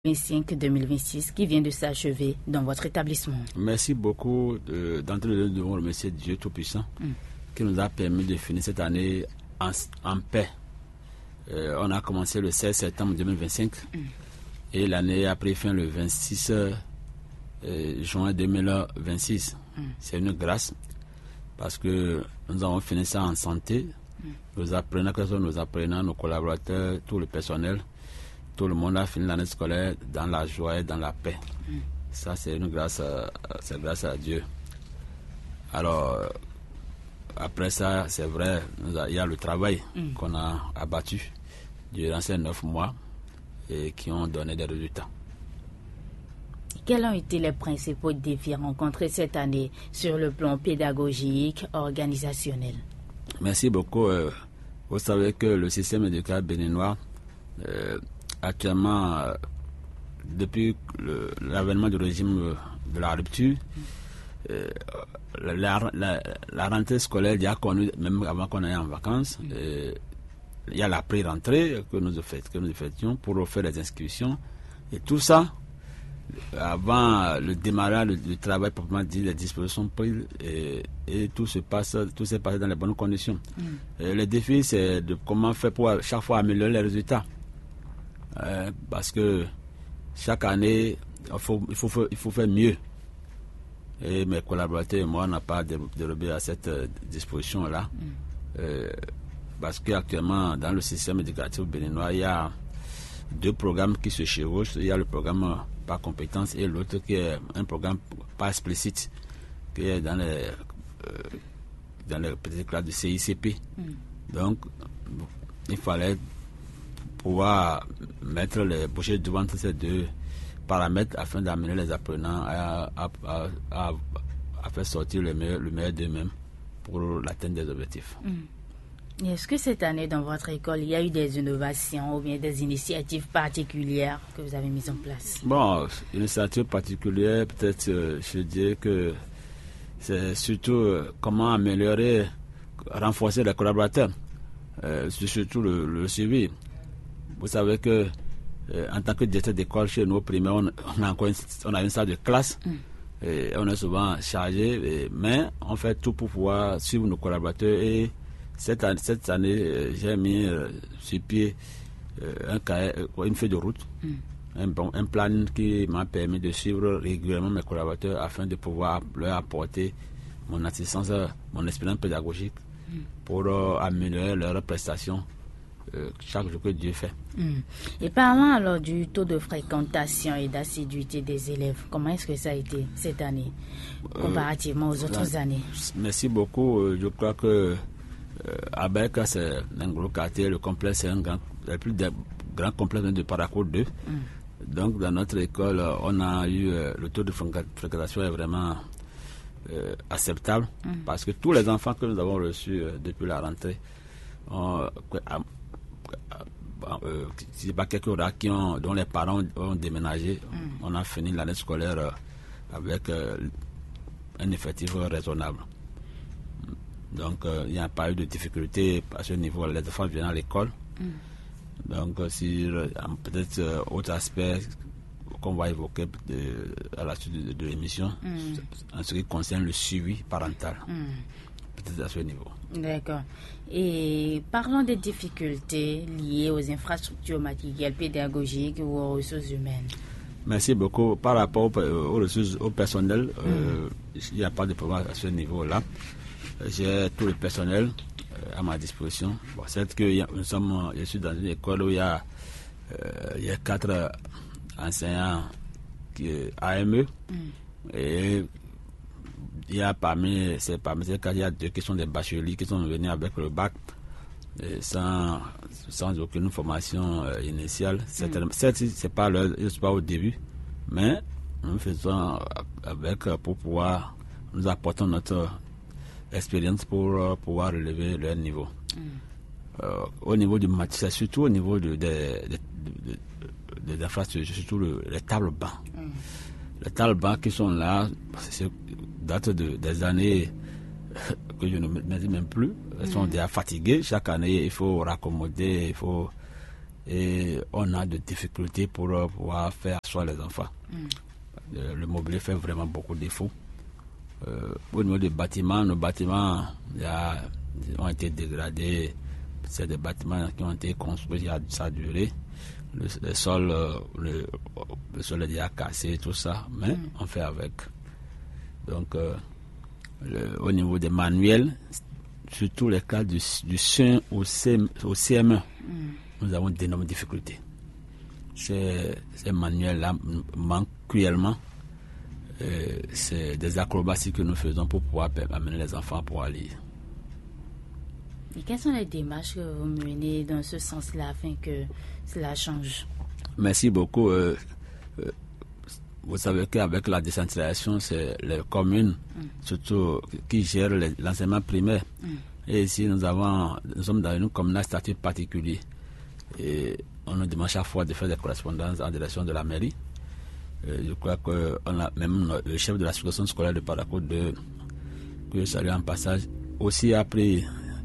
2025-2026 qui vient de s'achever dans votre établissement. Merci beaucoup. D'entre nous devons remercier Dieu Tout-Puissant qui nous a permis de finir cette année en paix. On a commencé le 16 septembre 2025 et l'année a pris fin le 26 juin 2026. C'est une grâce parce que nous avons fini ça en santé. Nos apprenants, nos collaborateurs, tout le personnel, tout le monde a fini l'année scolaire dans la joie et dans la paix. Ça, c'est une grâce, c'est grâce à Dieu. Alors, après ça, c'est vrai, il y a le travail qu'on a abattu durant ces 9 mois et qui ont donné des résultats. Quels ont été les principaux défis rencontrés cette année sur le plan pédagogique, organisationnel? Merci beaucoup. Vous savez que le système éducatif béninois, actuellement, depuis l'avènement du régime de la rupture, la rentrée scolaire déjà connue, même avant qu'on aille en vacances, il y a la pré-rentrée que nous effectuons pour faire les inscriptions. Et tout ça, avant le démarrage du travail, proprement dit, les dispositions prises et tout s'est passé dans les bonnes conditions. Le défi, c'est de comment faire pour chaque fois améliorer les résultats. Parce que chaque année, il faut faire mieux. Et mes collaborateurs et moi, on n'a pas dérobé à cette disposition-là. Parce qu'actuellement, dans le système éducatif béninois, il y a 2 programmes qui se chevauchent. Il y a le programme par compétence et l'autre qui est un programme pas explicite, qui est dans les petites classes de CICP. Donc, il fallait pouvoir mettre les bouchées devant ces 2 paramètres afin d'amener les apprenants à faire sortir le meilleur d'eux-mêmes pour l'atteinte des objectifs. Est-ce que cette année, dans votre école, il y a eu des innovations ou bien des initiatives particulières que vous avez mises en place? Bon, initiative particulière, peut-être, je dirais que c'est surtout comment améliorer, renforcer les collaborateurs, surtout le suivi. Vous savez que en tant que directeur d'école chez nous primaires, on a une salle de classe et on est souvent chargé, mais on fait tout pour pouvoir suivre nos collaborateurs. Et cette année, j'ai mis sur pied une feuille de route, un plan qui m'a permis de suivre régulièrement mes collaborateurs afin de pouvoir leur apporter mon assistance, mon expérience pédagogique pour améliorer leurs prestations chaque jour que Dieu fait. Et parlant alors du taux de fréquentation et d'assiduité des élèves, comment est-ce que ça a été cette année comparativement aux autres années? Merci beaucoup. Je crois que avec c'est un gros quartier, le complexe c'est le plus grand complexe de Paracourt 2. Donc dans notre école, on a eu le taux de fréquentation est vraiment acceptable parce que tous les enfants que nous avons reçus depuis la rentrée c'est pas quelques rares dont les parents ont déménagé. On a fini l'année scolaire avec un effectif raisonnable. Donc il n'y a pas eu de difficulté à ce niveau. Les enfants viennent à l'école. Donc peut-être autre aspect qu'on va évoquer à la suite de l'émission en ce qui concerne le suivi parental. Peut-être à ce niveau. D'accord. Et parlons des difficultés liées aux infrastructures matérielles, pédagogiques ou aux ressources humaines. Merci beaucoup. Par rapport aux ressources, au personnel, il n'y a pas de problème à ce niveau-là. J'ai tout le personnel à ma disposition. Bon, c'est que je suis dans une école où il y a 4 enseignants AME et il y a parmi ces cas, il y a 2 qui sont des bacheliers qui sont venus avec le bac sans aucune formation initiale. Certes, c'est pas au début, mais nous faisons avec pour pouvoir nous apporter notre expérience pour pouvoir relever leur niveau. Au niveau du matériel, surtout au niveau des infrastructures, surtout les tables bancs. Les tables bancs qui sont là, datent des années que je ne me dis même plus. Elles sont déjà fatiguées. Chaque année, il faut raccommoder, il faut et on a des difficultés pour pouvoir faire asseoir les enfants. Le mobilier fait vraiment beaucoup de défauts. Au niveau des bâtiments, nos bâtiments ont été dégradés. C'est des bâtiments qui ont été construits il y a sa durée. Le sol est déjà cassé, tout ça, mais on fait avec. Donc, au niveau des manuels, surtout les cas du CE1 au CM1, nous avons d'énormes difficultés. Ces manuels-là manquent cruellement. C'est des acrobaties que nous faisons pour pouvoir amener les enfants pour aller. Et quelles sont les démarches que vous menez dans ce sens-là afin que cela change? Merci beaucoup. Vous savez qu'avec la décentralisation, c'est les communes, surtout, qui gèrent l'enseignement primaire. Et ici, nous sommes dans une commune à statut particulier. Et on nous demande chaque fois de faire des correspondances en direction de la mairie. Je crois que même le chef de l'association scolaire de Parakou, que je salue en passage, aussi a pris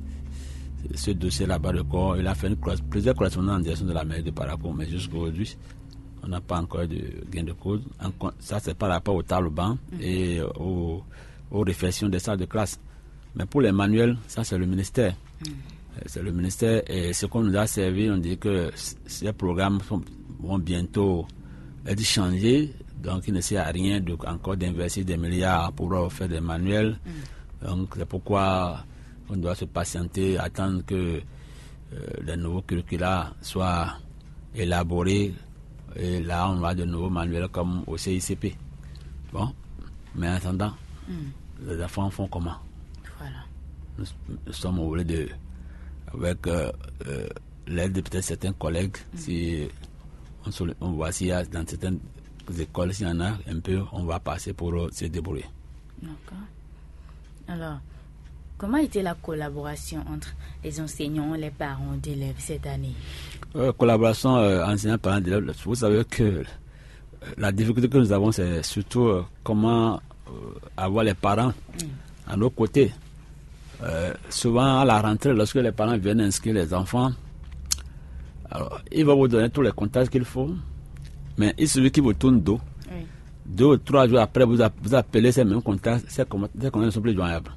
ce dossier là-bas de corps. Il a fait plusieurs correspondances en direction de la mairie de Parakou, mais jusqu'à aujourd'hui, on n'a pas encore de gain de cause. Ça, c'est par rapport au Taliban et aux réflexions des salles de classe. Mais pour les manuels, ça, c'est le ministère. C'est le ministère et ce qu'on nous a servi, on dit que ces programmes vont bientôt être changés. Donc, il ne sert à rien encore d'investir des milliards pour faire des manuels. Donc, c'est pourquoi on doit se patienter, attendre que les nouveaux curricula soient élaborés. Et là, on a de nouveaux manuels comme au CICP. Bon, mais en attendant, les enfants font comment? Voilà. Nous sommes obligés avec l'aide de peut-être certains collègues, si on voit s'il y a dans certaines écoles, s'il y en a un peu, on va passer pour se débrouiller. D'accord. Alors, comment était la collaboration entre les enseignants et les parents d'élèves cette année? Collaboration enseignants-parents d'élèves, vous savez que la difficulté que nous avons, c'est surtout comment avoir les parents à nos côtés. Souvent, à la rentrée, lorsque les parents viennent inscrire les enfants, alors, il va vous donner tous les contacts qu'il faut, mais il suffit qu'il vous tourne dos. 2 ou 3 jours après, vous appelez ces mêmes contacts, ces contacts ne sont plus joignables.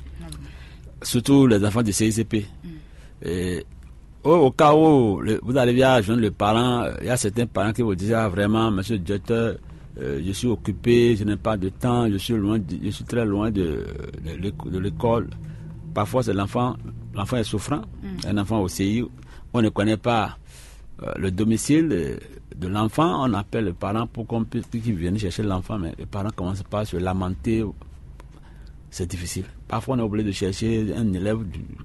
Surtout les enfants du CICP. Et au cas où vous arrivez à joindre le parent, il y a certains parents qui vous disent vraiment, monsieur le directeur, je suis occupé, je n'ai pas de temps, je suis très loin de l'école. Parfois, c'est l'enfant est souffrant, un enfant au CI, on ne connaît pas le domicile de l'enfant, on appelle le parent pour qu'il vienne chercher l'enfant, mais le parent commence pas à se lamenter. C'est difficile. Parfois, on est obligé de chercher un élève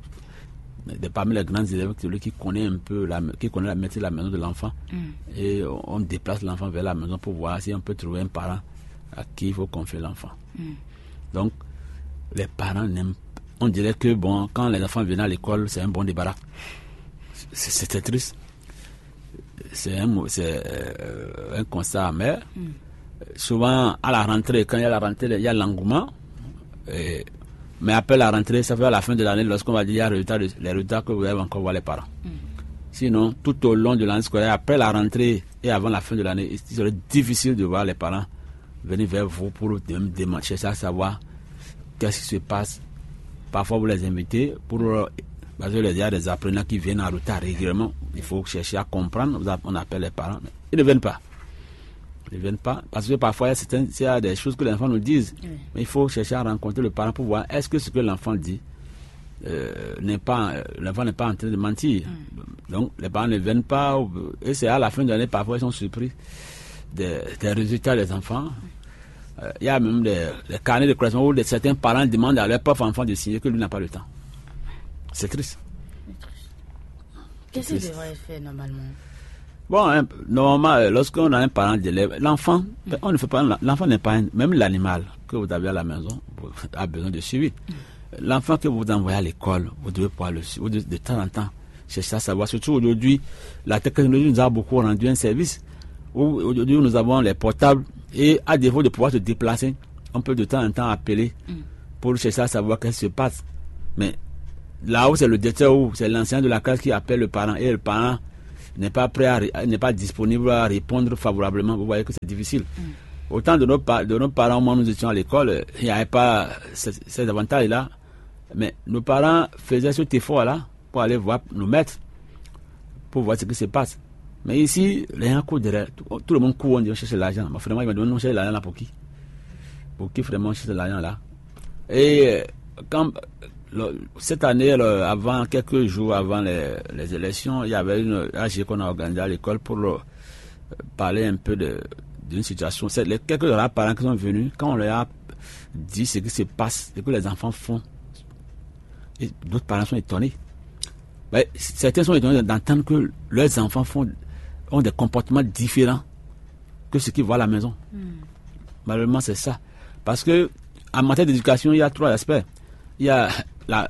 parmi les grands élèves, celui qui connaît un peu la métier de la maison de l'enfant. Et on déplace l'enfant vers la maison pour voir si on peut trouver un parent à qui il faut confier l'enfant. Donc, les parents n'aiment pas. On dirait que quand les enfants viennent à l'école, c'est un bon débarras. C'est triste. C'est un constat amer. Souvent, à la rentrée, quand il y a la rentrée, il y a l'engouement. Mais après la rentrée, ça fait à la fin de l'année, lorsqu'on va dire il y a les résultats que vous avez encore voir les parents. Sinon, tout au long de l'année scolaire, après la rentrée et avant la fin de l'année, il serait difficile de voir les parents venir vers vous pour chercher à savoir qu'est-ce qui se passe. Parfois, vous les invitez parce qu'il y a des apprenants qui viennent en retard régulièrement. Il faut chercher à comprendre. On appelle les parents. Mais ils ne viennent pas. Ils ne viennent pas. Parce que parfois, il y a des choses que les enfants nous disent. Mais il faut chercher à rencontrer le parent pour voir est-ce que ce que l'enfant dit, l'enfant n'est pas en train de mentir. Donc, les parents ne viennent pas. Et c'est à la fin de l'année, parfois, ils sont surpris des résultats des enfants. Il y a même des carnets de correspondance où certains parents demandent à leur propre enfant de signer que lui n'a pas le temps. C'est triste. Qu'est-ce qu'il devrait faire normalement? Normalement, lorsqu'on a un parent d'élève, l'enfant, on ne fait pas. L'enfant n'est pas même l'animal que vous avez à la maison a besoin de suivi. L'enfant que vous envoyez à l'école, vous devez pouvoir le suivre de temps en temps. Chercher à savoir. Surtout aujourd'hui, la technologie nous a beaucoup rendu un service. Aujourd'hui, nous avons les portables et à défaut de pouvoir se déplacer, on peut de temps en temps appeler pour chercher à savoir qu'est-ce qui se passe. Mais là où c'est le directeur ou c'est l'ancien de la classe qui appelle le parent et le parent n'est pas prêt, n'est pas disponible à répondre favorablement, vous voyez que c'est difficile. Autant de nos parents, moi, nous étions à l'école, il n'y avait pas ces avantages-là. Mais nos parents faisaient cet effort-là pour aller voir nos maîtres, pour voir ce qui se passe. Mais ici, les gens courent derrière. Tout le monde court, on dit on cherche l'argent. Mais vraiment, ils me demandent on cherche l'argent là pour qui? Pour qui vraiment on cherche l'argent là? Et quand cette année, quelques jours avant les élections, il y avait une AG qu'on a organisée à l'école pour parler un peu d'une situation. Quelques de leurs parents qui sont venus, quand on leur a dit ce qui se passe, ce que les enfants font, et d'autres parents sont étonnés. Mais certains sont étonnés d'entendre que leurs enfants ont des comportements différents que ce qu'ils voient à la maison. Malheureusement, c'est ça. Parce que en matière d'éducation, il y a 3 aspects. Il y a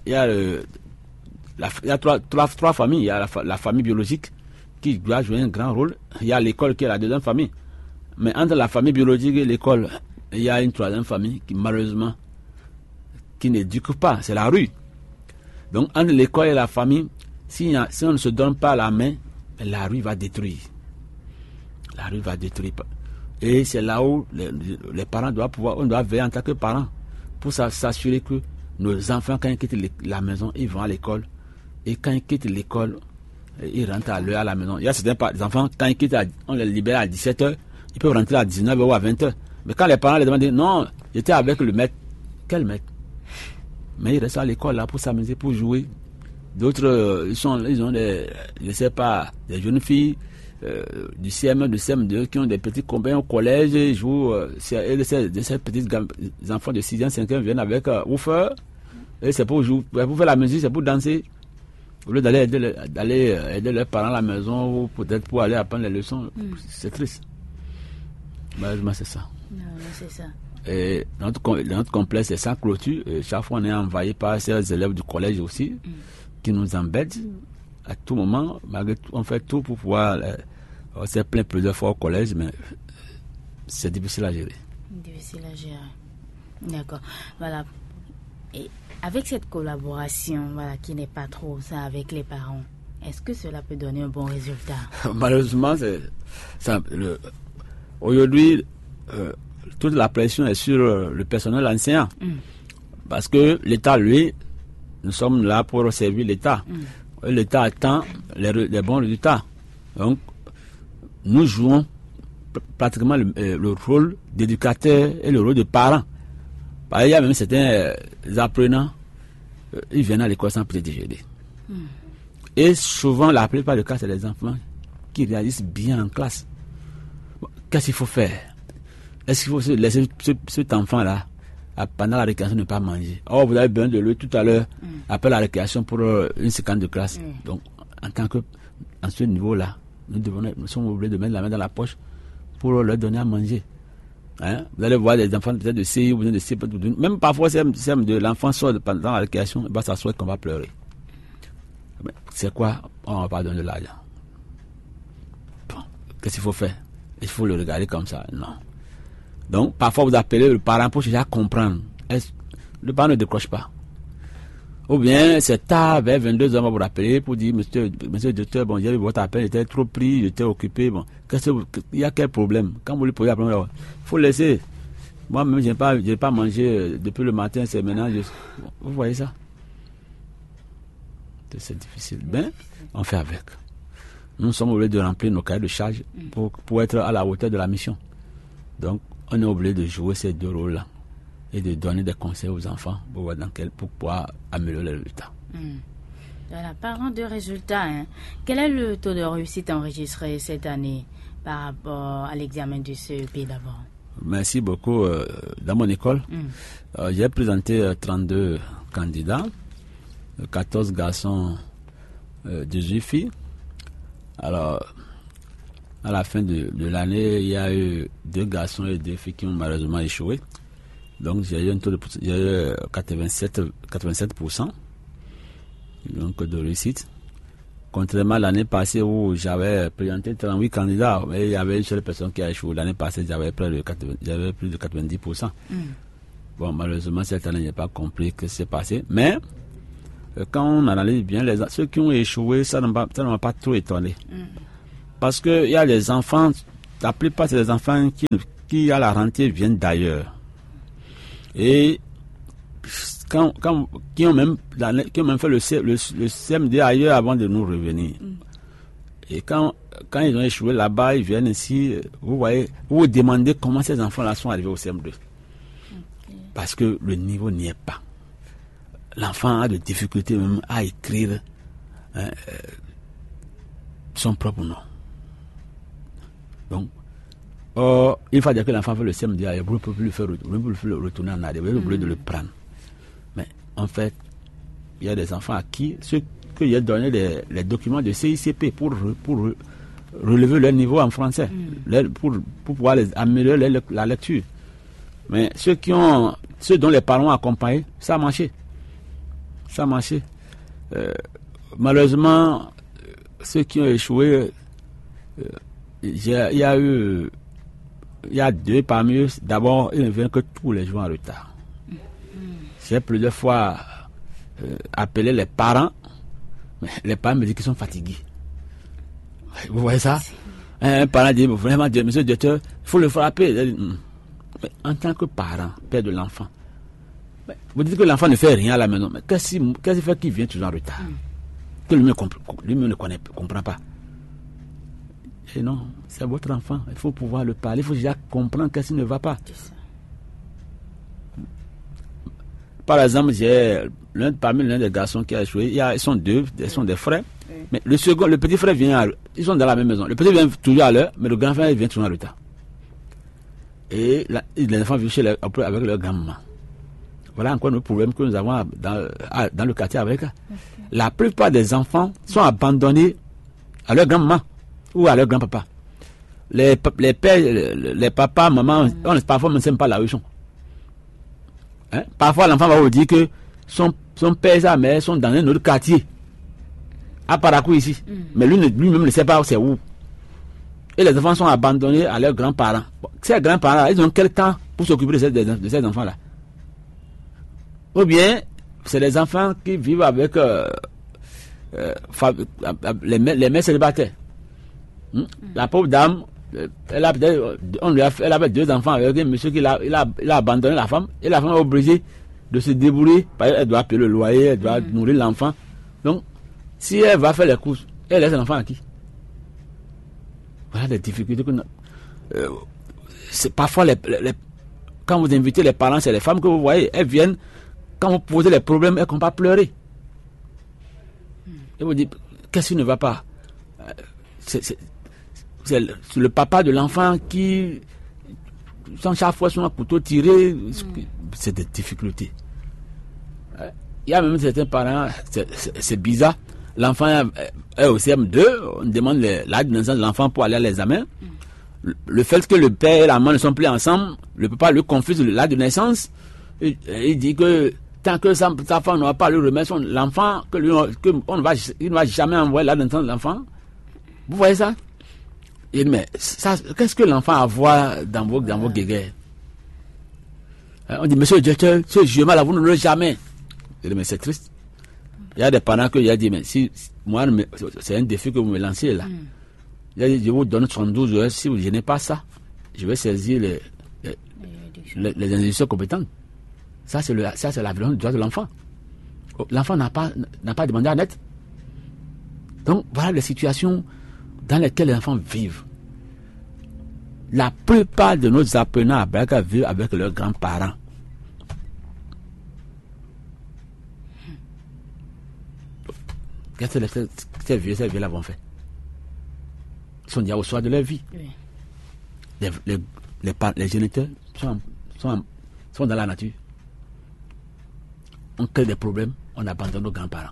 trois familles. Il y a la famille biologique qui doit jouer un grand rôle. Il y a l'école qui est la deuxième famille. Mais entre la famille biologique et l'école, il y a une troisième famille qui, malheureusement, qui n'éduque pas. C'est la rue. Donc, entre l'école et la famille, si on ne se donne pas la main, la rue va détruire. La rue va détruire. Et c'est là où les parents doivent on doit veiller en tant que parents pour s'assurer que nos enfants, quand ils quittent la maison, ils vont à l'école. Et quand ils quittent l'école, ils rentrent à l'heure à la maison. Il y a certains enfants, quand ils quittent, on les libère à 17h, ils peuvent rentrer à 19h ou à 20h. Mais quand les parents les demandent, non, j'étais avec le maître. Quel maître? Mais ils restent à l'école là pour s'amuser, pour jouer. D'autres, ils ont des jeunes filles du CM1, du CM2 qui ont des petits combats au collège, ils jouent. Ces petits enfants de 6e, 5e viennent avec woofer. Et c'est pour jouer, pour faire la musique, c'est pour danser. Au lieu d'aller aider leurs parents à la maison ou peut-être pour aller apprendre les leçons, c'est triste. Malheureusement, c'est ça. Non, c'est ça. Et notre complexe est sans clôture. Et chaque fois, on est envahi par ces élèves du collège aussi, qui nous embêtent à tout moment. Malgré tout, on fait tout pour pouvoir. On s'est plaint plusieurs fois au collège, mais c'est difficile à gérer. Difficile à gérer. D'accord. Voilà. Et avec cette collaboration, voilà, qui n'est pas trop ça avec les parents, est-ce que cela peut donner un bon résultat? Malheureusement, aujourd'hui, toute la pression est sur le personnel enseignant. Parce que l'État, lui, nous sommes là pour servir l'État. L'État attend les bons résultats. Donc, nous jouons pratiquement le rôle d'éducateur et le rôle de parent. Il y a même certains apprenants, ils viennent à l'école sans petit déjeuner. Et souvent, la plupart des cas, c'est les enfants qui réalisent bien en classe. Qu'est-ce qu'il faut faire? Est-ce qu'il faut laisser cet enfant-là, pendant la récréation, ne pas manger? Oh, vous avez besoin de lui tout à l'heure, après la récréation pour une séquence de classe. Donc, en ce niveau-là, nous sommes obligés de mettre la main dans la poche pour leur donner à manger. Hein? Vous allez voir des enfants peut-être de CI ou de CP, même parfois, de l'enfant sort pendant la récréation, il va s'asseoir qu'on va pleurer. Mais c'est quoi? On ne va pas donner de l'argent. Bon, qu'est-ce qu'il faut faire? Il faut le regarder comme ça. Non. Donc, parfois, vous appelez le parent pour chercher à comprendre. Le parent ne décroche pas. Ou bien, c'est tard, vers 22h, on va vous rappeler pour dire, monsieur le docteur, bon, j'ai vu votre appel, j'étais trop pris, j'étais occupé. Bon, il y a quel problème? Quand vous lui posez la première fois, il faut laisser. Moi-même, je n'ai pas mangé depuis le matin, c'est maintenant. Vous voyez ça? C'est difficile. Ben, on fait avec. Nous sommes obligés de remplir nos cahiers de charge pour être à la hauteur de la mission. Donc, on est obligé de jouer ces deux rôles-là et de donner des conseils aux enfants pour pouvoir améliorer les résultats. Voilà, parlant de résultats, quel est le taux de réussite enregistré cette année par rapport à l'examen du CEP d'abord? Merci beaucoup. Dans mon école, j'ai présenté 32 candidats, 14 garçons, 18 filles. Alors, à la fin de l'année, il y a eu 2 garçons et 2 filles qui ont malheureusement échoué. Donc, j'ai eu un taux de 87% donc, de réussite. Contrairement à l'année passée où j'avais présenté 38 candidats, mais il y avait une seule personne qui a échoué. L'année passée, j'avais plus de 90%. Bon, malheureusement, cette année, je n'ai pas compris ce qui s'est passé. Mais quand on analyse bien, ceux qui ont échoué, ça ne m'a pas trop étonné. Parce qu'il y a des enfants, la plupart c'est des enfants qui à la rentrée viennent d'ailleurs. Et qui ont même fait le CMD ailleurs avant de nous revenir. Et quand ils ont échoué là-bas, ils viennent ici, vous voyez, vous vous demandez comment ces enfants-là sont arrivés au CM2. Parce que le niveau n'y est pas. L'enfant a des difficultés même à écrire son propre nom. Donc, il faut dire que l'enfant fait le CMD ailleurs, vous ne pouvez plus le faire retourner en arrière, vous voulez de le prendre. Mais en fait, il y a des enfants à qui ceux qu'il a donné les documents de CICP pour relever leur niveau en français, pour pouvoir améliorer la lecture. Mais ceux dont les parents ont accompagné, ça a marché. Ça a marché. Malheureusement, ceux qui ont échoué, il y a deux parmi eux. D'abord, ils ne viennent que tous les jours en retard. J'ai plusieurs fois appelé les parents, mais les parents me disent qu'ils sont fatigués. Vous voyez ça? Un parent dit vraiment, monsieur le directeur, il faut le frapper. Mais en tant que parent, père de l'enfant, vous dites que l'enfant ne fait rien à la maison, mais qu'est-ce qu'il fait qu'il vient toujours en retard? Que lui-même ne comprend pas. Et non, c'est votre enfant, il faut pouvoir le parler, il faut déjà comprendre qu'est-ce qui ne va pas. Par exemple, parmi l'un des garçons qui a échoué, ils sont deux, ils sont des frères. Mais le petit frère vient, ils sont dans la même maison. Le petit vient toujours à l'heure, mais le grand frère vient toujours en retard. Et les enfants vivent avec leur grand-maman. Voilà encore le problème que nous avons dans le quartier avec. La plupart des enfants sont abandonnés à leur grand-maman ou à leur grand-papa. Les pères, les papas, maman, parfois on ne sait pas là où ils sont. Parfois l'enfant va vous dire que son père et sa mère sont dans un autre quartier, à Parakou ici. Mais lui-même ne sait pas c'est où. Et les enfants sont abandonnés à leurs grands-parents. Ces grands-parents, ils ont quel temps pour s'occuper de ces enfants-là? Ou bien, c'est les enfants qui vivent avec les mères célibataires. La pauvre dame, elle avait deux enfants avec un monsieur qui a abandonné la femme. Et la femme est obligée de se débrouiller. Elle doit payer le loyer, elle doit nourrir l'enfant. Donc, si elle va faire les courses, elle laisse l'enfant à qui? Voilà les difficultés que c'est parfois quand vous invitez les parents, c'est les femmes que vous voyez, elles viennent, quand vous posez les problèmes, elles ne vont pas pleurer. Et vous dites, qu'est-ce qui ne va pas? C'est le papa de l'enfant qui, sans chaque fois son couteau tiré, c'est des difficultés. Il y a même certains parents, c'est bizarre. L'enfant est au CM2, on demande l'âge de naissance de l'enfant pour aller à l'examen. Le fait que le père et la mère ne sont plus ensemble, le papa lui confuse l'âge de naissance. Il dit que tant que sa femme n'aura pas lui remettre l'enfant, il ne va jamais envoyer l'âge de naissance de l'enfant. Vous voyez ça? Il dit, mais qu'est-ce que l'enfant a à voir dans vos guéguerres? On dit, monsieur le directeur, ce jugement-là, vous ne l'aurez jamais. Il dit, mais c'est triste. Il y a des parents qui ont dit, mais si moi, c'est un défi que vous me lancez là. Il a dit, je vous donne 72 heures, si vous ne gênez pas ça, je vais saisir les institutions compétentes. Ça, c'est la violence du droit de l'enfant. L'enfant n'a pas demandé à naître. Donc, voilà les situations dans lesquelles les enfants vivent. La plupart de nos apprenants à Baraka vivent avec leurs grands-parents. Qu'est-ce que ces vieux-là vont faire? Ils sont déjà au soir de leur vie. Oui. Les géniteurs sont dans la nature. On crée des problèmes, on abandonne nos grands-parents.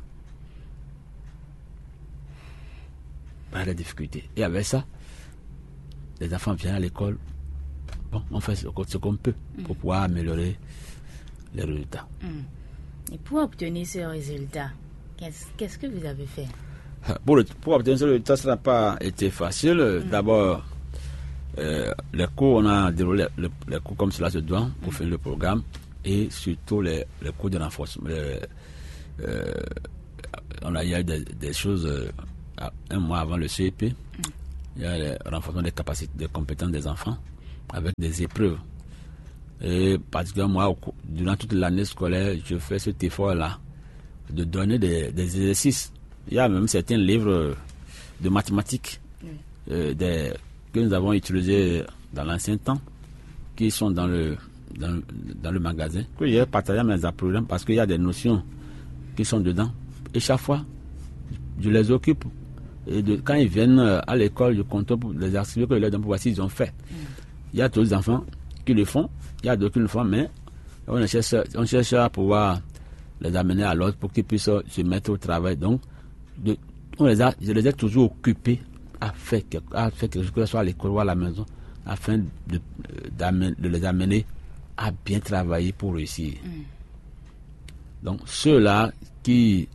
Voilà les difficultés. Et avec ça, les enfants viennent à l'école. Bon, on fait ce qu'on peut pour pouvoir améliorer les résultats. Et pour obtenir ce résultat, qu'est-ce que vous avez fait? Pour obtenir ce résultat, ça n'a pas été facile. D'abord, les cours, on a déroulé les cours comme cela se doit pour finir le programme, et surtout les cours de renforcement, il y a des choses un mois avant le CEP. Il y a le renforcement des capacités, des compétences des enfants avec des épreuves. Et particulièrement moi, durant toute l'année scolaire, je fais cet effort-là de donner des exercices. Il y a même certains livres de mathématiques que nous avons utilisés dans l'ancien temps, qui sont dans le magasin, que j'ai partagé à mes apprenants parce qu'il y a des notions qui sont dedans. Et chaque fois, je les occupe. Et quand ils viennent à l'école, je contrôle pour les articles que je leur donne pour voir s'ils ont fait. Il y a d'autres enfants qui le font, il y a d'autres qui le font, mais on cherche à pouvoir les amener à l'autre pour qu'ils puissent se mettre au travail. Donc, je les ai toujours occupés à faire quelque chose, que ce soit à l'école ou à la maison, afin de les amener à bien travailler pour réussir. Donc, ceux-là qui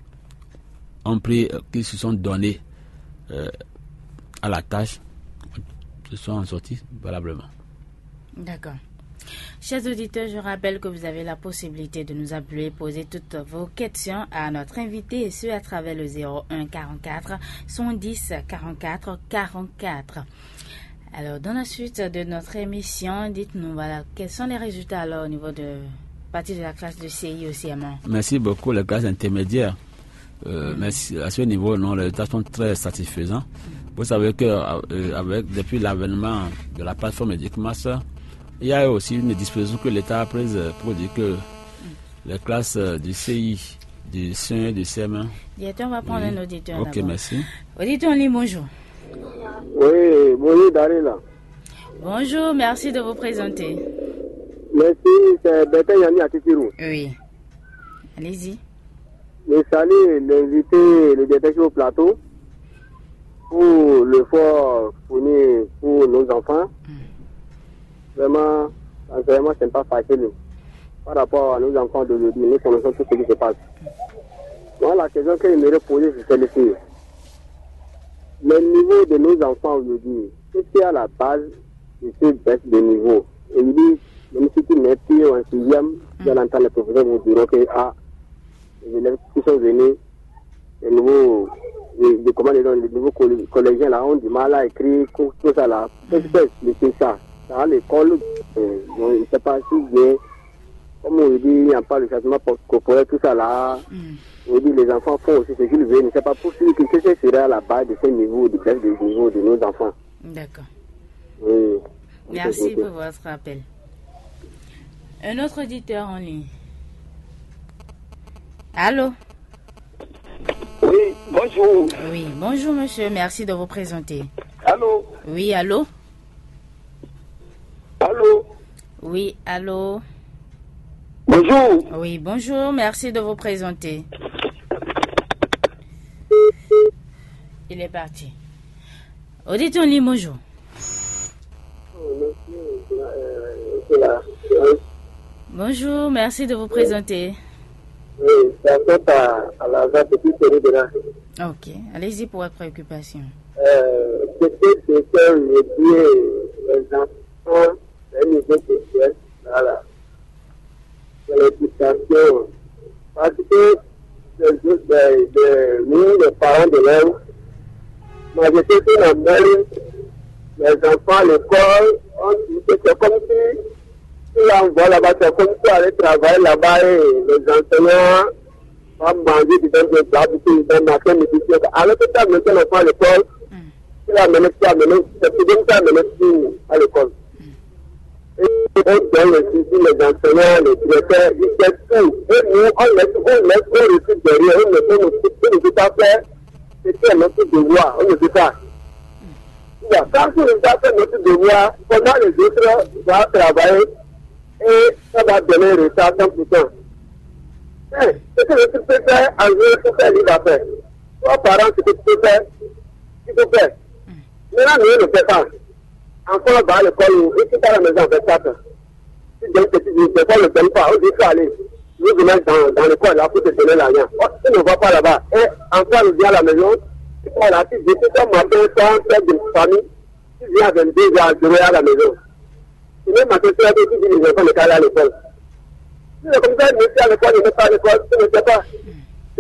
se sont donnés à la tâche, se sont en sortis valablement. D'accord. Chers auditeurs, je rappelle que vous avez la possibilité de nous appeler, poser toutes vos questions à notre invité, et ce à travers le 01 44 110 44 44. Alors, dans la suite de notre émission, dites-nous, voilà, quels sont les résultats alors au niveau de partie de la classe de CI au CM1? Merci beaucoup, les classes intermédiaires. Merci. À ce niveau, non, les résultats sont très satisfaisants. Vous savez que depuis l'avènement de la plateforme EducMaster, il y a aussi une disposition que l'État a prise pour dire que les classes du CI, du CE1 et du CM1. Directeur, on va prendre un auditeur. Ok, d'abord. merci. Auditeur en ligne, bonjour. Oui, bonjour Darila. Bonjour, merci de vous présenter. Merci, c'est Bertin Yanni à Titirou. Oui. Allez-y. Je salue l'invité, le directeur au plateau, pour l'effort fourni pour nos enfants. Vraiment, c'est pas facile. Par rapport à nos enfants d'aujourd'hui, nous connaissons tout ce qui se passe. Moi, la question que je me poser, c'est celle-ci. Le niveau de nos enfants aujourd'hui, qu'est-ce qui est à la base de ce baisse de niveau? Et il dit, même si tu n'es plus en sixième, tu vas l'entendre, les professeurs vous diront que les élèves qui sont venus, les nouveaux, les nouveaux collégiens là ont du mal à écrire, tout ça là. Qu'est-ce que c'est ça? Dans l'école, je ne sais pas si j'ai, comme on dit, il n'y a pas le changement corporel, tout ça là. On dit les enfants font aussi ce qu'ils veulent. Je ne sais pas pour qui que ce serait à la base de ce niveau, de baisse de niveau de nos enfants. D'accord. Oui. Merci pour votre appel. Un autre auditeur en ligne. Allô? Oui, bonjour. Oui, bonjour monsieur, merci de vous présenter. Allô? Oui, allô? Allô? Oui, allô? Bonjour. Oui, bonjour, merci de vous présenter. Il est parti. Auditeur en ligne, bonjour. Bonjour, merci de vous présenter. Oui, c'est à la petite série de là. Ok, allez-y pour votre préoccupation. C'était les enfants, les niveaux sociaux, voilà. L'éducation. Parce que nous, les parents d'élèves, moi j'étais dans la mairie, les enfants à l'école, c'est comme si ils envoient là-bas, c'est comme si aller travailler là-bas et les enseignants vont manger du pain de plat, du pain de matin, midi, alors que tu as mené l'enfant à l'école, tu as mené, c'est plus bien que tu as mené à l'école. Et on donne les enseignants, les directeurs, ils font tout. Et nous, on recrute derrière, on ne peut pas faire ce qui est notre devoir, on ne peut pas. Quand on ne peut pas faire notre devoir, pendant les autres vont travailler et ça va donner un retard 100%. Ce que tu peux faire, en jeu, tu peux faire, il va faire. Toi, parents, ce que tu peux faire, tu peux faire. Maintenant, nous, on ne fait pas. Enfant va à l'école, et tu es à la maison, on fait ça. Si donc, tu ne ne donnes pas, on dit qu'il faut aller. Nous venons dans l'école là pour te donner l'argent. Tu ne vas pas là-bas. Et enfant, il vient à la maison, tu vas là, tu dis que ton matin, sans faire de famille, tu viens à 22 heures à la maison. Tu viens matin, tu dis les enfants ne sont pas à l'école. Si c'est comme ça, ils ne sont à l'école, ils ne sont pas à l'école, tu ne sais pas.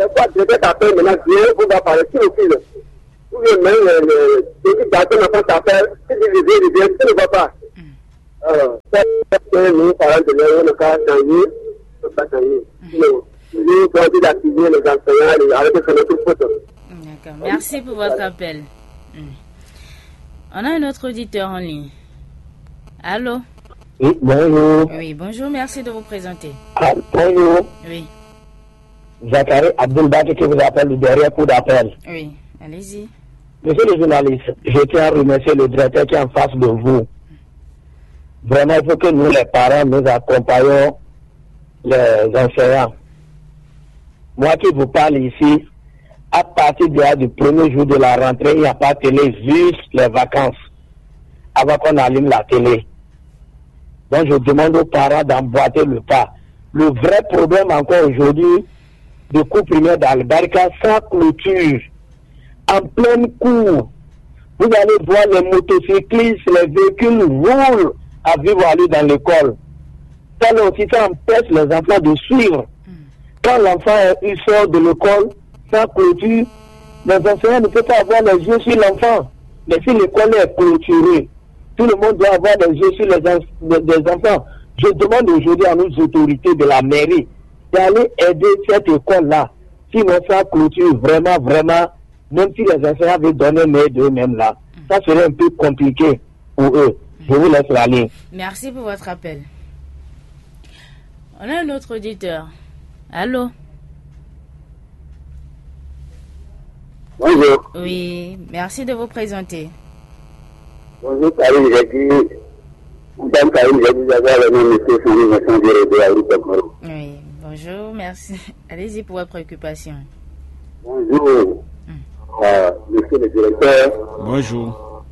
c'est quoi directeur t'appelle maintenant, viens, on va parler sur le fil. Ou bien même l'équipe d'accueil n'entend t'appelle, si tu ne vas pas. Alors, c'est nous, parents de l'heure, le cas changer, le cas changer. Sinon, nous avons d'activer les enseignants avec notre photo. D'accord, merci pour votre appel. On a un autre auditeur en ligne. Allô? Oui, bonjour. Oui, bonjour, merci de vous présenter. Ah, bonjour. Oui, Zachary Abdelbaki qui vous appelle du derrière pour d'appel. oui, allez-y. Monsieur le journaliste, je tiens à remercier le directeur qui est en face de vous. Vraiment, il faut que nous, les parents, nous accompagnions les enseignants. Moi qui vous parle ici, à partir du premier jour de la rentrée, il n'y a pas de télé, juste les vacances, avant qu'on allume la télé. Donc je demande aux parents d'emboîter le pas. Le vrai problème encore aujourd'hui, de cours primaire d'Albarca, sans clôture, en pleine cour, vous allez voir les motocyclistes, les véhicules roulent à vivre aller dans l'école. Ça aussi, ça empêche les enfants de suivre. Quand l'enfant il sort de l'école sans clôture, les enseignants ne peuvent pas avoir les yeux sur l'enfant. Mais si l'école est clôturée, tout le monde doit avoir les yeux sur les enfants. Je demande aujourd'hui à nos autorités de la mairie d'aller aider cette école-là. Sinon, sans clôture, vraiment, même si les enseignants veulent donner une aide eux-mêmes là, ça serait un peu compliqué pour eux. Je vous laisse la ligne. Merci pour votre appel. On a un autre auditeur. Allô? Bonjour. Oui, merci de vous présenter. Bonjour, Karim, j'ai dit, Madame Karim, j'ai dit d'avoir le nom de monsieur Sonny Vincent de Aouri. Oui, bonjour, merci. Allez-y pour votre préoccupation. Bonjour, monsieur le directeur. Bonjour.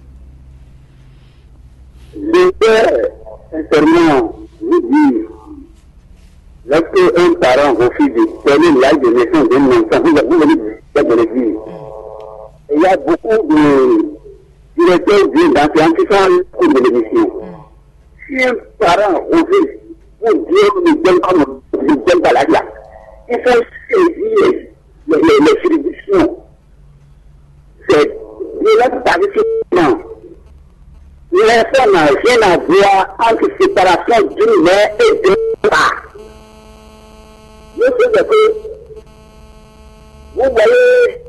Je vais sincèrement vous dire, lorsque un parent refuse de donner l'âge de naissance d'un enfant, vous venez de le dire. Et il y a beaucoup de directeurs d'enseignants qui sont en cours de l'émission. Si un parent refuse pour dire ne donne pas l'âge là, il faut saisir les juridictions. C'est violence par discipline. L'enfant n'a rien à voir entre séparation d'une mère et d'une part. Je sais que vous voyez,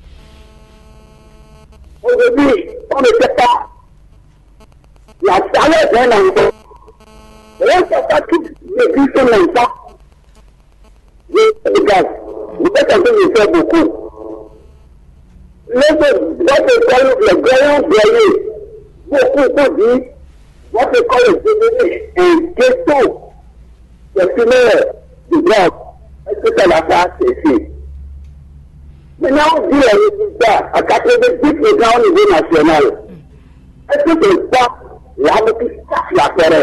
aujourd'hui, on ne sait pas la saveur d'un enfant. On ne sait pas tout le but de l'enfant. Regarde, vous êtes en train de faire beaucoup. Votre école, le gagnant voyez, beaucoup dit, votre école est devenue un ghetto de fumeurs de drogue. Est-ce que ça n'a pas cessé? Maintenant, on dit les résultats à 90% au niveau national. Est-ce que c'est pas l'arme qui cache la forêt?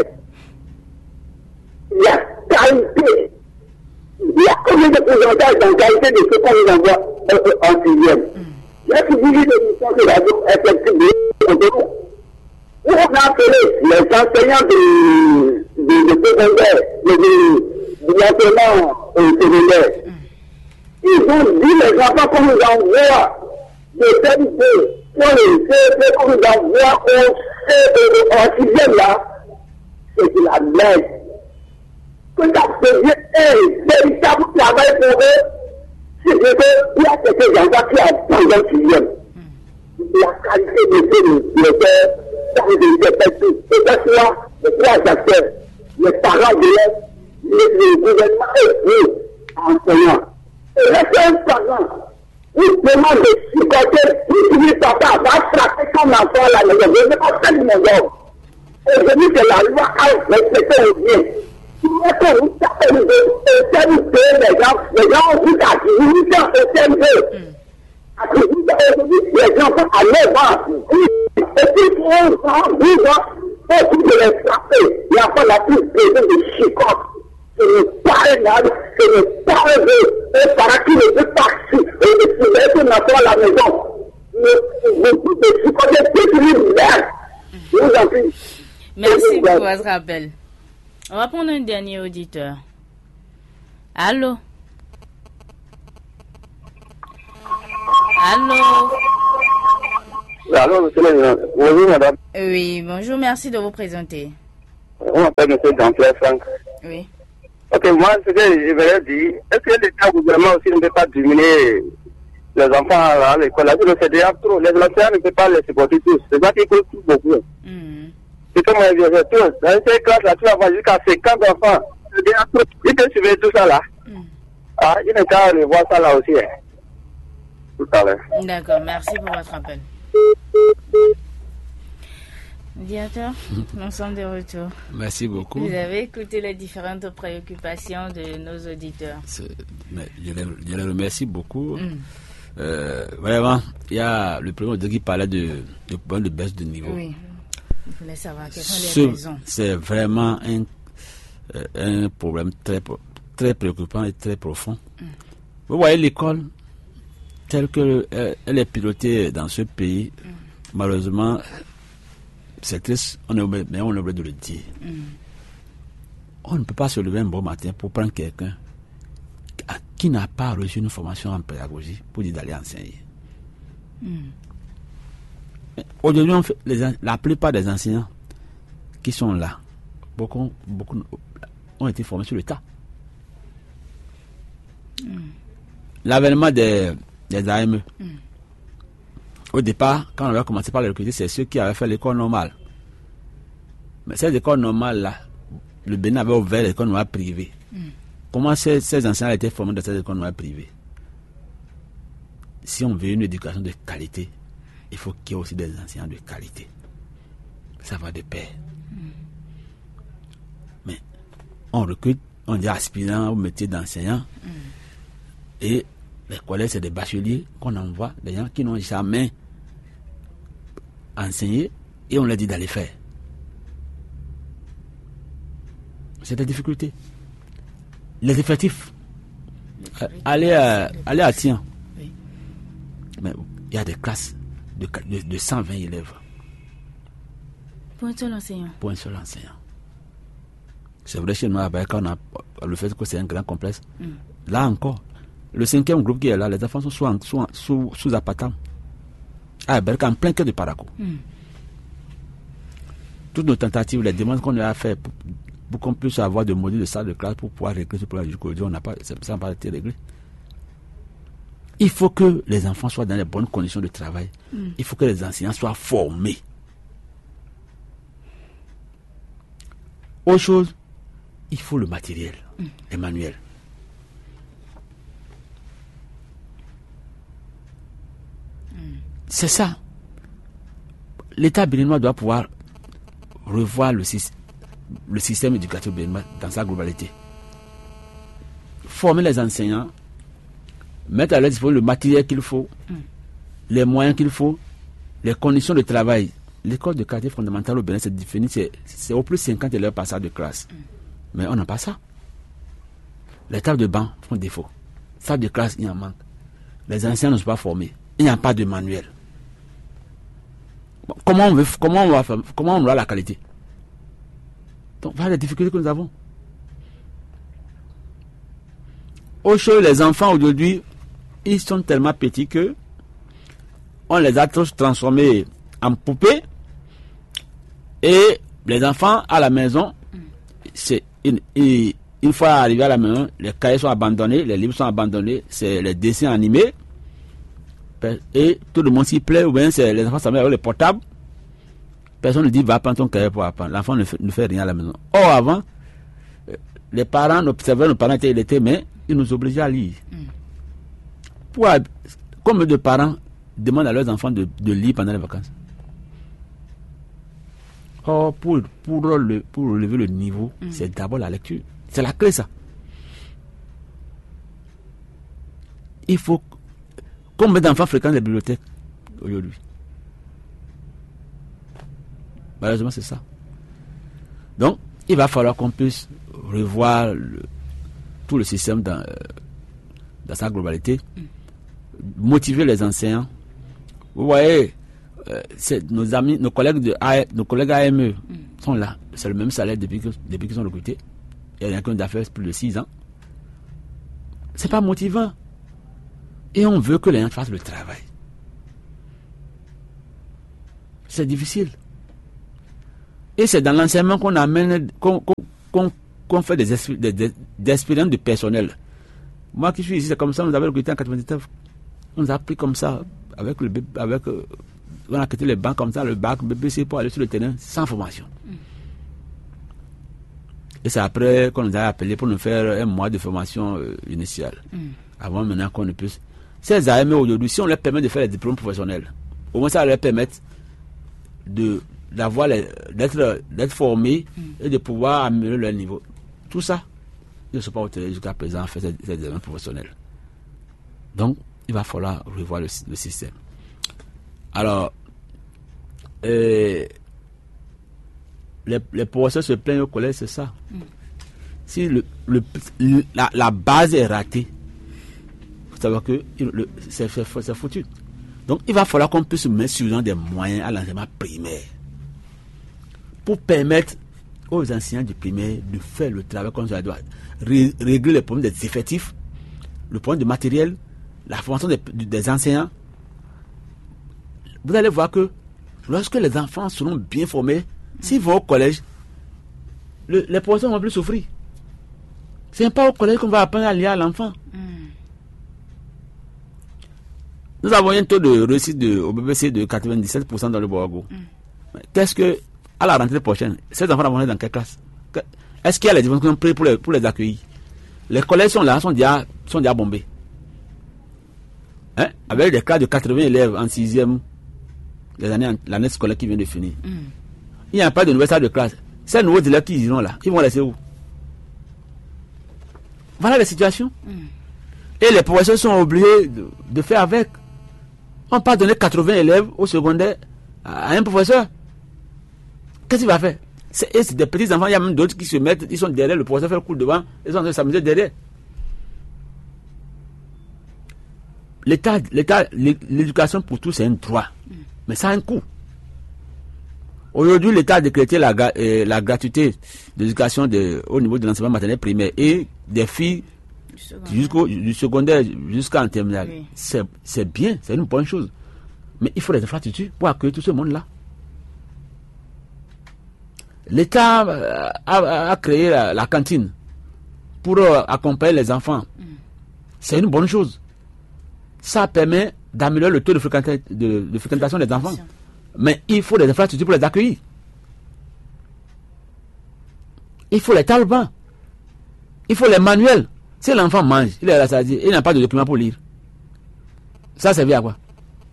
Il y a qualité. Il y a combien de pourcentage dans qualité de ce qu'on nous envoie en sixième? Il y a suivi de mission de la vie effective de nous. Où on a appelé les enseignants de secondaire, de l'enseignement secondaire. Ils ont dit les enfants qu'on nous envoie de CNP, sur les CEP qu'on nous envoie en sixième là, c'est de la merde. Que ça devient un véritable travail pour eux, c'est qu'il y a quelques enfants qui attendent dans le sixième. La qualité de ces directeurs, ça veut dire tout. Et ça soit les trois acteurs, les parents d'élèves, le gouvernement et les enseignants. Et là, c'est un parent. Il demande de supporter, il dit papa va frapper son enfant à la maison. Je ne vais pas faire de mon homme. Aujourd'hui, c'est la loi à respecter au bien. Il y a que vous tapez au CNP, les gens ont vu qu'à 18 ans au CNP. À 18 ans, aujourd'hui, les gens sont à 9 ans. Et puis, 11 ans, 12 ans, faut tout de les frapper. Il n'y a pas la plus besoin de chicotte. Ce n'est pas un âge, ce n'est pas un parent qui ne veut pas se mettre à la maison. Le chicotte est toute une merde. Je vous en prie. Merci pour votre appel. On va prendre un dernier auditeur. Allô? Allô? Allô, monsieur le ministre. Bonjour, madame. Oui, bonjour, merci de vous présenter. On m'appelle monsieur Jean-Pierre Franck. Oui. Ok, moi, ce que je voulais dire, est-ce que l'État gouvernement aussi ne peut pas diminuer les enfants à l'école? C'est déjà trop. Les enseignants ne peuvent pas les supporter tous. C'est ça qui coûte beaucoup. C'est comme un vieux tous. Dans ces classes-là, tu vas voir jusqu'à 50 enfants. C'est déjà trop. Il peut suivre tout ça là. Ah, il n'est qu'à revoir ça là aussi. Hein. Tout à l'heure. D'accord, merci pour votre appel. Directeur, nous sommes de retour. Merci beaucoup. Vous avez écouté les différentes préoccupations de nos auditeurs. Je les remercie beaucoup. Vraiment, il y a le premier qui parlait de baisse de niveau. Oui, il voulait savoir quelles sont les raisons. C'est vraiment un problème très, très préoccupant et très profond. Vous voyez l'école telle qu'elle est pilotée dans ce pays, malheureusement, c'est triste, mais on est obligé de le dire. On ne peut pas se lever un bon matin pour prendre quelqu'un qui n'a pas reçu une formation en pédagogie pour dire d'aller enseigner. Aujourd'hui, la plupart des enseignants qui sont là, beaucoup ont été formés sur le tas. L'avènement des AME. Au départ, quand on avait commencé par les recruter, c'est ceux qui avaient fait l'école normale. Mais cette école normale-là, le Bénin avait ouvert l'école normale privée. Comment ces enseignants étaient formés dans cette école normale privée? Si on veut une éducation de qualité, il faut qu'il y ait aussi des enseignants de qualité. Ça va de pair. Mais on recrute, on dit aspirant au métier d'enseignant. Et les collègues, c'est des bacheliers qu'on envoie, des gens qui n'ont jamais enseigné, et on leur dit d'aller faire. C'est des difficultés. Les effectifs. Allez à Tian. Oui. Mais il y a des classes de 120 élèves. Pour un seul enseignant. Pour un seul enseignant. C'est vrai chez nous, quand on a le fait que c'est un grand complexe. Là encore, le 5e groupe qui est là, les enfants sont sous Apatam. À Berka, en plein cœur de Parakou. Toutes nos tentatives, les demandes qu'on a fait pour qu'on puisse avoir des modules de salle de classe pour pouvoir régler ce problème jusqu'aujourd'hui, ça n'a pas été réglé. Il faut que les enfants soient dans les bonnes conditions de travail. Il faut que les enseignants soient formés. Autre chose, il faut le matériel, les manuels. C'est ça. L'État béninois doit pouvoir revoir le système éducatif béninois dans sa globalité. Former les enseignants, mettre à leur disposition le matériel qu'il faut, les moyens qu'il faut, les conditions de travail. L'école de qualité fondamentale au Bénin, c'est défini, c'est au plus 50 élèves par salle de classe. Mais on n'a pas ça. Les tables de banc font défaut. Salle de classe, il en manque. Les enseignants ne sont pas formés. Il n'y a pas de manuel. Bon, comment on aura la qualité? Donc, voilà les difficultés que nous avons. Au show, les enfants aujourd'hui, ils sont tellement petits que on les a tous transformés en poupées. Et les enfants à la maison, c'est une fois arrivés à la maison, les cahiers sont abandonnés, les livres sont abandonnés, c'est les dessins animés. Et tout le monde s'y plaît, ou bien c'est les enfants s'amusent avec les portables. Personne ne dit va prendre ton cahier pour apprendre. L'enfant ne fait rien à la maison. Or, avant, les parents observaient nos parents étaient, mais ils nous obligeaient à lire. Combien de parents demandent à leurs enfants de lire pendant les vacances? Or, pour relever le niveau, c'est d'abord la lecture. C'est la clé, ça. Il faut. Combien d'enfants fréquentent les bibliothèques aujourd'hui? Malheureusement, c'est ça. Donc, il va falloir qu'on puisse revoir tout le système dans sa globalité, motiver les enseignants. Vous voyez, nos collègues AME sont là. C'est le même salaire depuis qu'ils sont recrutés. Il y a quelqu'un d'affaires plus de 6 ans. C'est pas motivant. Et on veut que les gens fassent le travail. c'est difficile. Et c'est dans l'enseignement qu'on amène, qu'on fait des expériences de personnel. Moi qui suis ici, c'est comme ça, on nous avait recruté en 99. On nous a pris comme ça, on a quitté les bancs comme ça, le bac, BBC, pour aller sur le terrain, sans formation. Et c'est après qu'on nous a appelé pour nous faire un mois de formation initiale. Avant maintenant qu'on ne puisse. Ces AME aujourd'hui, si on leur permet de faire les diplômes professionnels, au moins ça leur permet d'être formés et de pouvoir améliorer leur niveau. Tout ça, ils ne sont pas autorisés jusqu'à présent à faire ces examens professionnels. Donc, il va falloir revoir le système. Alors, les professeurs se plaignent au collège, c'est ça. Si la base est ratée, il faut savoir que c'est foutu. Donc, il va falloir qu'on puisse mettre sur des moyens à l'enseignement primaire pour permettre aux enseignants du primaire de faire le travail comme ça doit. Régler les problèmes des effectifs, le problème du matériel, la formation des enseignants. Vous allez voir que lorsque les enfants seront bien formés, s'ils vont au collège, les professeurs vont plus souffrir. Ce n'est pas au collège qu'on va apprendre à lire à l'enfant. Nous avons un taux de réussite au BBC de 97% dans le Borgo. Qu'est-ce que, à la rentrée prochaine, ces enfants vont être dans quelle classe? Est-ce qu'il y a les dimensions prises pour les accueillir? Les collèges sont là, sont déjà bombés. Hein? Avec des classes de 80 élèves en 6e, l'année scolaire qui vient de finir. Il n'y a pas de nouvelle salle de classe. Ces nouveaux élèves qui iront là, ils vont laisser où? Voilà la situation. Et les professeurs sont obligés de faire avec. On ne peut pas donner 80 élèves au secondaire à un professeur. Qu'est-ce qu'il va faire? C'est des petits enfants, il y a même d'autres qui se mettent, ils sont derrière, le professeur fait le cours devant, ils sont en train de s'amuser derrière. L'éducation pour tous, c'est un droit. Mais ça a un coût. Aujourd'hui, l'État a décrété la gratuité d'éducation au niveau de l'enseignement maternel primaire et des filles du secondaire jusqu'en terminale. Oui. C'est bien, c'est une bonne chose. Mais il faut des infrastructures pour accueillir tout ce monde-là. L'État a créé la cantine pour accompagner les enfants. C'est une bonne chose. Ça permet d'améliorer le taux de fréquentation des enfants. Mais il faut des infrastructures pour les accueillir. Il faut les talbans. Il faut les manuels. Si l'enfant mange, il est rassasié, il n'a pas de document pour lire. Ça servait à quoi?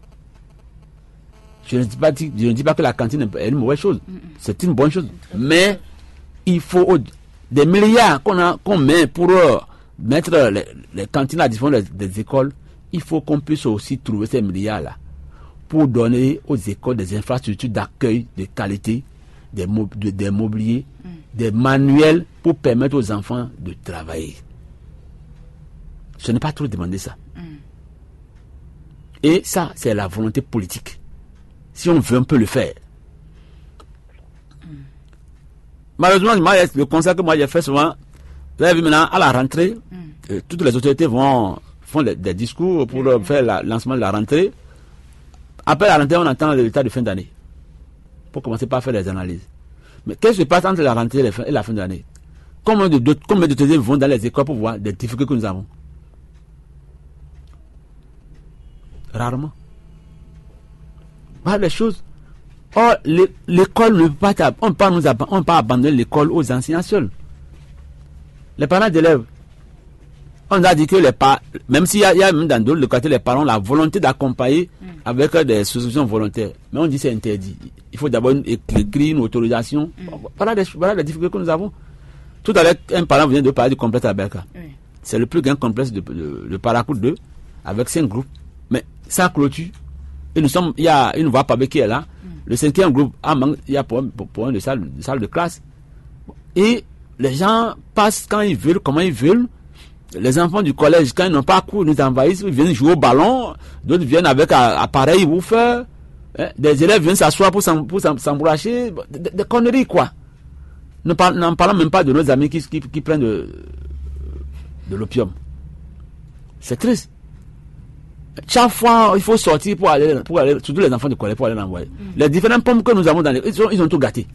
Je ne dis pas que la cantine est une mauvaise chose. C'est une bonne chose. Mais il faut des milliards qu'on met pour mettre les cantines à disposition des écoles. Il faut qu'on puisse aussi trouver ces milliards-là pour donner aux écoles des infrastructures d'accueil de qualité, des mobiliers, des manuels pour permettre aux enfants de travailler. Ce n'est pas trop demander ça. Et ça, c'est la volonté politique. Si on veut, on peut le faire. Malheureusement, le constat que moi j'ai fait souvent, vous avez vu maintenant, à la rentrée, toutes les autorités font des discours pour faire le lancement de la rentrée. Après la rentrée, on entend le résultat de fin d'année. Pour commencer par faire des analyses. Mais qu'est-ce qui se passe entre la rentrée et la fin d'année? Combien d'autorités vont dans les écoles pour voir des difficultés que nous avons? Rarement. Voilà les choses. Or, l'école ne peut pas, on ne peut pas abandonner l'école aux enseignants seuls. Les parents d'élèves, on a dit que même s'il y a même dans d'autres localités, les parents ont la volonté d'accompagner avec des souscriptions volontaires. Mais on dit que c'est interdit. Il faut d'abord écrire une autorisation. Voilà les difficultés que nous avons. Tout à l'heure, un parent vient de parler du complexe Aberka. C'est le plus grand complexe de Paracourt 2, avec 5 groupes. Mais sans clôture. Et il y a une voie pavée qui est là. Le 5e groupe, il y a pour une salle de classe. Et les gens passent quand ils veulent, comment ils veulent. Les enfants du collège, quand ils n'ont pas cours, ils nous envahissent, ils viennent jouer au ballon. D'autres viennent avec appareil woofer. Des élèves viennent s'asseoir pour s'embracher. Des conneries, quoi. N'en parlons même pas de nos amis qui prennent de l'opium. C'est triste. Chaque fois, il faut sortir pour aller, surtout les enfants de collège, pour aller l'envoyer. Les différentes pommes que nous avons dans les... Ils ont tout gâté.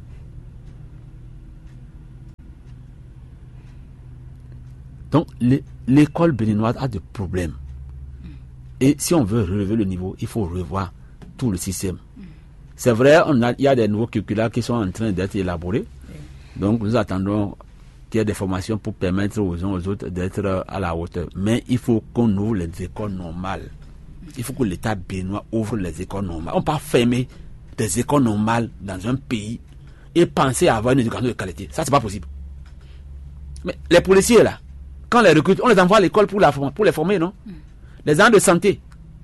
Donc, l'école béninoise a des problèmes. Et si on veut relever le niveau, il faut revoir tout le système. C'est vrai, il y a des nouveaux curricula qui sont en train d'être élaborés. Donc, nous attendons qu'il y ait des formations pour permettre aux uns aux autres d'être à la hauteur. Mais il faut qu'on ouvre les écoles normales. Il faut que l'État béninois ouvre les écoles normales. On ne peut pas fermer des écoles normales dans un pays et penser à avoir une éducation de qualité. Ça, c'est pas possible. Mais les policiers, là, quand on les recrute, on les envoie à l'école pour les former, non? Les agents de santé.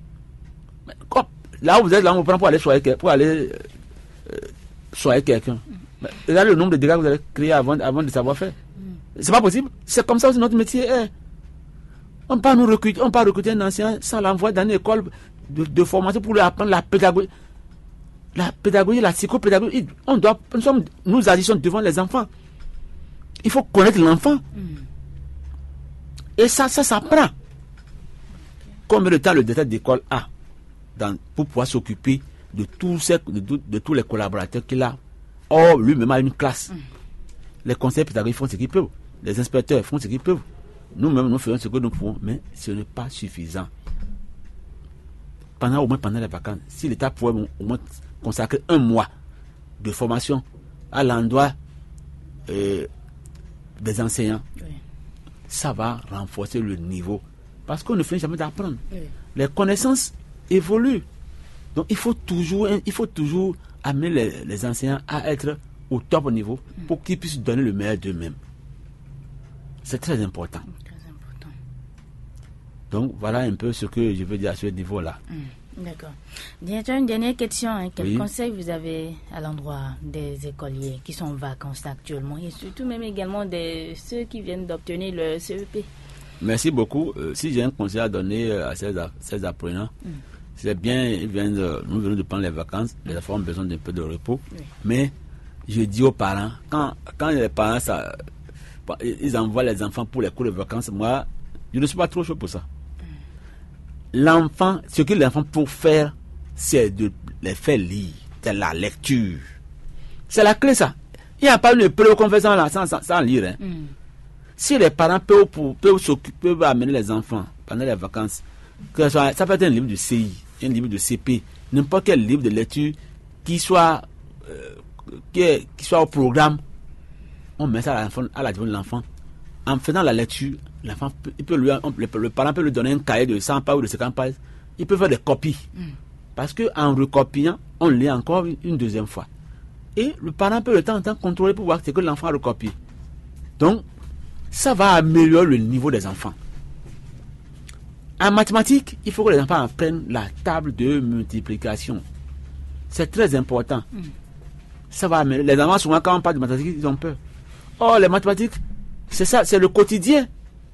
Là où vous êtes, là, on vous prend pour aller soigner quelqu'un. Regardez le nombre de dégâts que vous allez créer avant de savoir faire. C'est pas possible. C'est comme ça aussi notre métier est. On peut nous recruter, on peut recruter un ancien sans l'envoyer dans une école de formation pour lui apprendre la pédagogie. La pédagogie, la psychopédagogie. Nous agissons devant les enfants. Il faut connaître l'enfant. Et ça s'apprend. Combien de temps le directeur d'école a pour pouvoir s'occuper de tous les collaborateurs qu'il a. Or, lui-même a une classe. Les conseillers pédagogiques font ce qu'ils peuvent. Les inspecteurs font ce qu'ils peuvent. Nous-mêmes, nous faisons ce que nous pouvons, mais ce n'est pas suffisant. Au moins pendant les vacances, si l'État pouvait au moins consacrer 1 mois de formation à l'endroit des enseignants, ça va renforcer le niveau. Parce qu'on ne finit jamais d'apprendre. Les connaissances évoluent. Donc il faut toujours amener les enseignants à être au top niveau pour qu'ils puissent donner le meilleur d'eux-mêmes. C'est très important. Donc voilà un peu ce que je veux dire à ce niveau-là. D'accord. Directeur, une dernière question. Quel conseil vous avez à l'endroit des écoliers qui sont en vacances actuellement et surtout même également ceux qui viennent d'obtenir le CEP? Merci beaucoup. Si j'ai un conseil à donner à ces apprenants, c'est bien, nous venons de prendre les vacances, les enfants ont besoin d'un peu de repos. Mais je dis aux parents, quand les parents ils envoient les enfants pour les cours de vacances, moi, je ne suis pas trop chaud pour ça. L'enfant, ce que l'enfant peut faire, c'est de les faire lire. C'est la lecture. C'est la clé, ça. Il n'y a pas une épreuve qu'on fait sans lire. Hein. Si les parents peuvent amener les enfants pendant les vacances, ça peut être un livre de CI, un livre de CP, n'importe quel livre de lecture qui soit au programme, on met ça à la demande de l'enfant. En faisant la lecture, l'enfant le parent peut lui donner un cahier de 100 pages ou de 50 pages. Il peut faire des copies. Parce qu'en recopiant, on lit encore une deuxième fois. Et le parent peut de temps en temps contrôler pour voir ce que l'enfant a recopié. Donc, ça va améliorer le niveau des enfants. En mathématiques, il faut que les enfants apprennent la table de multiplication. C'est très important. Ça va améliorer. Les enfants, souvent, quand on parle de mathématiques, ils ont peur. Oh, les mathématiques, c'est ça, c'est le quotidien.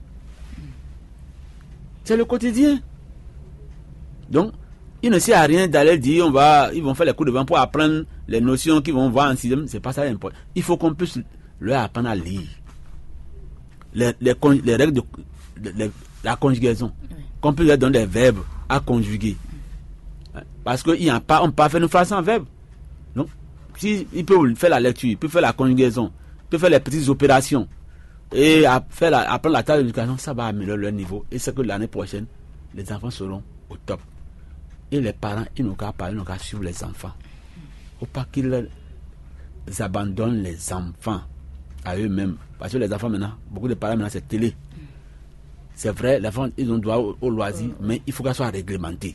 C'est le quotidien. Donc, il ne sert à rien d'aller dire ils vont faire les cours de vent pour apprendre les notions qu'ils vont voir en sixième. C'est pas ça l'important. Il faut qu'on puisse leur apprendre à lire. Les règles de la conjugaison. Qu'on puisse leur donner des verbes à conjuguer. Parce qu'on ne peut pas faire une phrase sans verbe. Donc, il peut faire la lecture, il peut faire la conjugaison, il peut faire les petites opérations. Et apprendre la table d'éducation, ça va améliorer leur niveau. Et c'est que l'année prochaine, les enfants seront au top. Et les parents, ils n'ont qu'à parler, ils n'ont qu'à suivre les enfants. Il ne faut pas qu'ils abandonnent les enfants à eux-mêmes. Parce que les enfants maintenant, beaucoup de parents maintenant, c'est télé. C'est vrai, les enfants, ils ont droit au loisir, mais il faut qu'elle soit réglementée.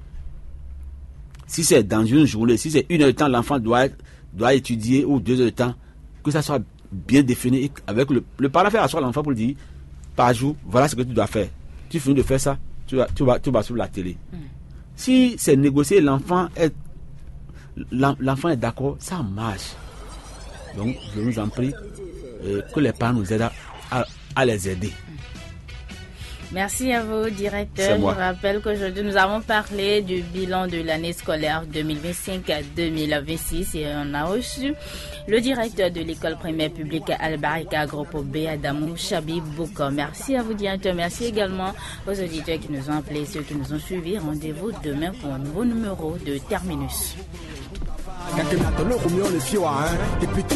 Si c'est dans une journée, si c'est 1 heure de temps, l'enfant doit étudier, ou 2 heures de temps, que ça soit bien défini, avec le parent fait asseoir l'enfant pour lui dire, par jour, voilà ce que tu dois faire. Tu finis de faire ça, tu vas sur la télé. Si c'est négocié, l'enfant est d'accord, ça marche. Donc, je vous en prie, que les parents nous aident à les aider. Merci à vous, directeur. Je rappelle qu'aujourd'hui, nous avons parlé du bilan de l'année scolaire 2025-2026 et on a reçu le directeur de l'école primaire publique Al-Barika Groupe B, Adamou Chabib Boukor. Merci à vous, directeur. Merci également aux auditeurs qui nous ont appelés, ceux qui nous ont suivis. Rendez-vous demain pour un nouveau numéro de Terminus.